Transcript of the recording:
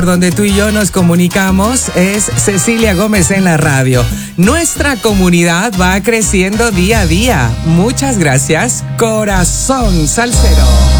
donde tú y yo nos comunicamos es Cecilia Gómez en la radio. Nuestra comunidad va creciendo día a día. Muchas gracias, corazón salsero.